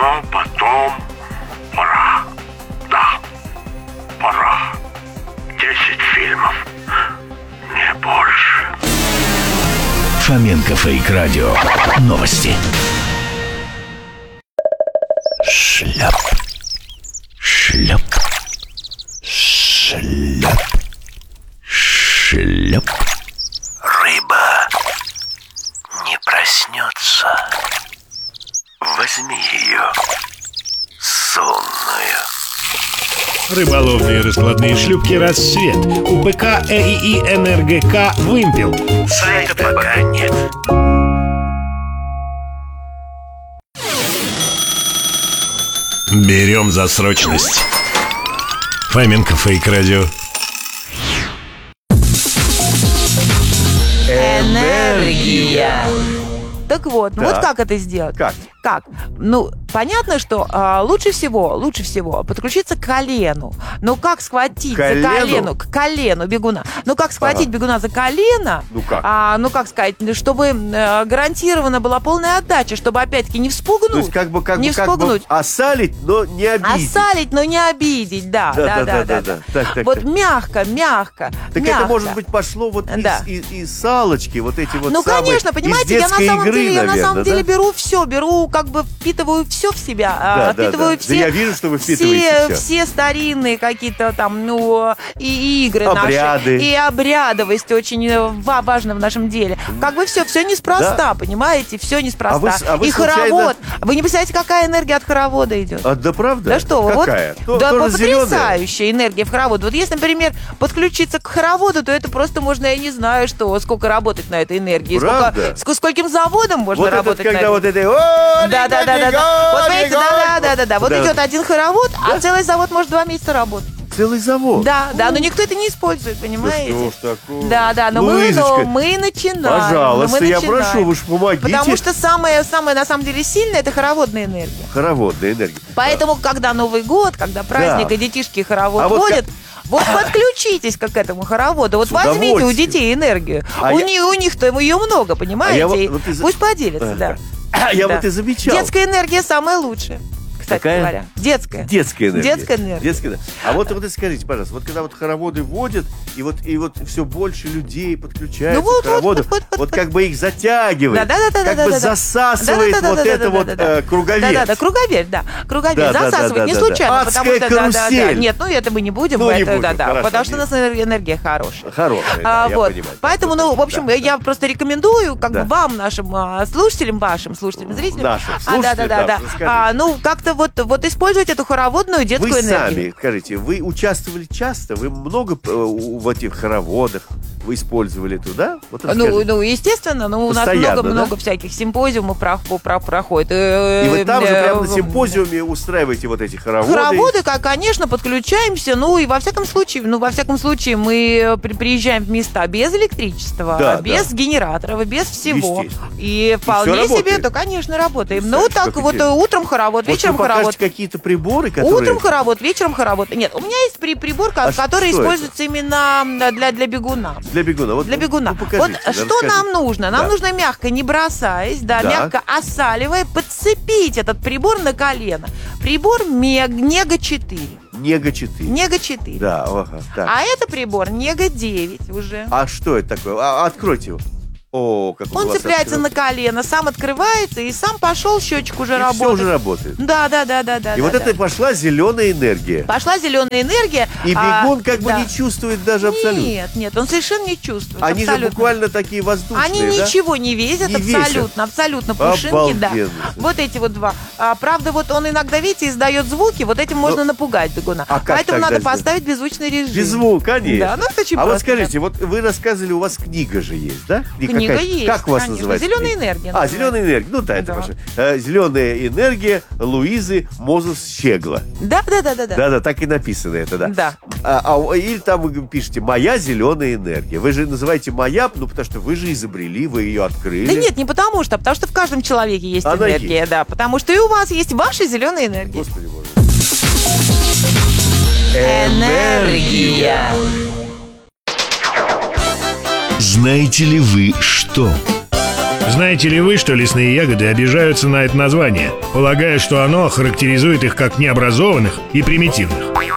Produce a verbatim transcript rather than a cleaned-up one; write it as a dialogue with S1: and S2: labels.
S1: Но потом пора. Да, пора. Десять фильмов. Не больше.
S2: Фоменко Фейк Радио. Новости. Шляп. Шляп. Шляп. Шляп.
S1: Рыба не проснется. Возьми ее сонную.
S3: Рыболовные раскладные шлюпки «Рассвет». УПК ЭИИ «НРГК» «Вымпел».
S1: Сайта пока нет.
S3: Берем за срочность. Фоменко Фейк Радио.
S4: Энергия. Так вот, ну
S5: Так.
S4: вот как это сделать?
S5: Как?
S4: Как? Ну, понятно, что а, лучше всего, лучше всего подключиться к колену. Ну, как схватить
S5: Колену?
S4: за колено, к колену бегуна? Ну, как схватить
S5: Ага.
S4: бегуна за колено?
S5: Ну, как?
S4: А, ну, как сказать, чтобы э, гарантирована была полная отдача, чтобы, опять-таки, не вспугнуть.
S5: То есть как бы, как
S4: не
S5: бы, как бы
S4: вспугнуть.
S5: осалить, но не обидеть.
S4: Осалить, но не обидеть, да, да, да, да, да.
S5: да. Так, так,
S4: Вот
S5: так.
S4: мягко, мягко,
S5: Так
S4: мягко.
S5: это, может быть, пошло вот
S4: Да.
S5: из, из, из салочки, вот эти вот
S4: Ну,
S5: самые,
S4: конечно,
S5: из
S4: понимаете, я на
S5: детской
S4: самом
S5: игры,
S4: деле, я на
S5: наверное,
S4: самом деле
S5: да?
S4: беру все, беру, как бы впитываю все в себя,
S5: Да,
S4: а,
S5: да,
S4: впитываю
S5: да.
S4: все.
S5: Да я вижу, что вы впитываете
S4: все,
S5: всё.
S4: все старинные какие-то там, ну, и игры
S5: Обряды.
S4: наши, и обрядовость очень э, ва- важна в нашем деле. Как бы все, все неспроста,
S5: Да.
S4: понимаете, все неспроста.
S5: А вы с- а вы
S4: и
S5: случайно-
S4: хоровод. Вы не представляете, какая энергия от хоровода идет?
S5: А, да правда?
S4: Да что вы, вот,
S5: Какая? То-
S4: да,
S5: тоже зелёная?
S4: потрясающая энергия в хороводу. Вот если, например, подключиться к хороводу, то это просто можно, я не знаю, что, сколько работать на этой энергии,
S5: Правда?
S4: сколько, ск- скольким заводом можно
S5: Вот этот,
S4: работать на
S5: когда
S4: этой.
S5: вот это... «О,
S4: Да, да, да, да, да. Вот видите, да, да, да, да, да. Вот
S5: Да.
S4: идет один хоровод, а целый завод может два месяца работать.
S5: Целый завод.
S4: Да, да, но никто это не использует, понимаете?
S5: Да что ж такое?
S4: Да, да, но мы,
S5: Луизочка,
S4: но мы начинаем.
S5: пожалуйста,
S4: но мы
S5: я
S4: начинаем.
S5: прошу, вы ж помогите.
S4: Потому что самое, самое на самом деле сильное — это хороводная энергия.
S5: Хороводная энергия.
S4: Поэтому, когда Новый год, когда праздник,
S5: Да.
S4: и детишки хоровод
S5: А вот
S4: водят, вот подключитесь к этому хороводу. Вот
S5: С
S4: возьмите у
S5: удовольствием.
S4: детей энергию.
S5: А
S4: у,
S5: я-
S4: них, у них-то ее много, понимаете?
S5: А я вот-
S4: И
S5: вот из-
S4: Пусть поделятся, да.
S5: Я
S4: Да.
S5: вот и замечал.
S4: Детская энергия самая лучшая, кстати
S5: Какая?
S4: говоря. Детская.
S5: Детская энергия.
S4: Детская энергия.
S5: Детская энергия. А вот, вот и скажите, пожалуйста, вот когда вот хороводы вводят, и вот, и вот все больше людей подключаются
S4: Ну вот,
S5: к хороводу,
S4: вот, вот, вот,
S5: вот
S4: вот.
S5: как бы их затягивает,
S4: Да, да, да, да,
S5: как
S4: да,
S5: бы
S4: да, да.
S5: засасывает
S4: Да, да, да,
S5: вот
S4: да,
S5: это
S4: да,
S5: вот
S4: да, да.
S5: э, круговец.
S4: Да, да, да, круговерть, да. Круговерть
S5: Да, да, да,
S4: засасывает
S5: да,
S4: не
S5: да,
S4: случайно,
S5: да.
S4: потому
S5: Адская
S4: что да, да, да.
S5: карусель.
S4: Нет, ну это мы не будем,
S5: Ну, не
S4: это,
S5: будем,
S4: да, да,
S5: хорошо,
S4: потому что у
S5: не-
S4: нас энергия, энергия хорошая.
S5: Хорошая,
S4: А,
S5: да, я
S4: вот.
S5: понимаю.
S4: Поэтому, ну, в общем,
S5: Да.
S4: я просто рекомендую, как
S5: Да.
S4: бы вам, нашим а, слушателям, вашим слушателям, зрителям,
S5: Нашим
S4: а, да,
S5: слушателям,
S4: да, да,
S5: да,
S4: да,
S5: расскажите.
S4: а, ну, как-то вот, вот использовать эту хороводную детскую
S5: Вы
S4: энергию.
S5: сами, скажите, вы участвовали часто? Вы много э, у- в этих хороводах вы использовали туда? Вот
S4: Ну,
S5: расскажите.
S4: ну, естественно, ну, у нас
S5: Постоянно,
S4: много-много
S5: да?
S4: всяких симпозиумов про, про, проходит. Э,
S5: И вы там же
S4: э,
S5: прямо на
S4: э,
S5: симпозиуме устраиваете вот эти хороводы?
S4: Хороводы, как, конечно, подключаемся. Ну и во всяком случае, ну во всяком случае мы при- приезжаем в места без электричества,
S5: Да,
S4: без
S5: да.
S4: генераторов, без всего.
S5: Естественно.
S4: И вполне
S5: всё
S4: себе,
S5: работает?
S4: да, конечно, работаем. Ну
S5: Представляете,
S4: так
S5: как
S4: вот
S5: интересно.
S4: утром хоровод,
S5: Вот
S4: вечером
S5: вы покажете
S4: хоровод.
S5: какие-то приборы, которые...
S4: Утром хоровод, вечером хоровод. Нет, у меня есть при- прибор, ко-
S5: А
S4: который
S5: что это?
S4: используется именно для, для бегуна.
S5: Для бегуна. Вот,
S4: Для бегуна.
S5: ну, покажите,
S4: вот
S5: да,
S4: что
S5: расскажите.
S4: нам нужно? Нам
S5: Да.
S4: нужно мягко, не бросаясь, да,
S5: Да.
S4: мягко осаливая, подцепить этот прибор на колено. Прибор Мег, Нега четыре.
S5: Нега четыре.
S4: Нега четыре.
S5: Да, ага, так.
S4: А это прибор Нега девять уже.
S5: А что это такое? А, откройте его. О, как он,
S4: Он
S5: у вас
S4: цепляется
S5: открыт.
S4: на колено, сам открывается и сам пошел, счетчик уже
S5: И все
S4: работает.
S5: уже работает.
S4: Да, да, да, да, да.
S5: И
S4: да,
S5: вот
S4: да.
S5: это пошла зеленая энергия.
S4: Пошла зеленая энергия.
S5: И
S4: а,
S5: бегун как бы
S4: да.
S5: не чувствует даже абсолютно.
S4: Нет, нет, он совершенно не чувствует.
S5: Они
S4: абсолютно.
S5: же буквально такие воздушные,
S4: Они
S5: да?
S4: ничего не весят,
S5: Не
S4: абсолютно,
S5: весят.
S4: абсолютно пушинки, да.
S5: Обалденно.
S4: Вот эти вот два. А, правда, вот он иногда, видите, издает звуки, вот этим можно напугать бегуна.
S5: а как
S4: Поэтому
S5: тогда
S4: надо
S5: сделать?
S4: поставить беззвучный режим.
S5: Без звука, конечно.
S4: Да, ну это очень
S5: А вот
S4: просто,
S5: скажите, вот вы рассказывали, у вас книга же есть, да?
S4: Книга
S5: какая-то?
S4: есть,
S5: Как у вас
S4: конечно.
S5: называется?
S4: «Зеленая
S5: книга?
S4: энергия»
S5: А,
S4: называется.
S5: зеленая энергия. Ну да, это
S4: Да.
S5: ваше. Э, Зеленая энергия Луизы Мозес Щегла.
S4: Да, да, да, да, да.
S5: Да-да, так и написано это, да.
S4: Да.
S5: А, а, или там вы пишете «Моя зеленая энергия». Вы же называете «Моя», ну, потому что вы же изобрели, вы ее открыли.
S4: Да нет, не потому что, потому что в каждом человеке есть
S5: Она
S4: энергия,
S5: есть.
S4: да, потому что и у вас есть ваша зеленая энергия.
S5: Господи боже.
S4: Энергия.
S2: Знаете ли вы что?
S3: Знаете ли вы, что лесные ягоды обижаются на это название, полагая, что оно характеризует их как необразованных и примитивных?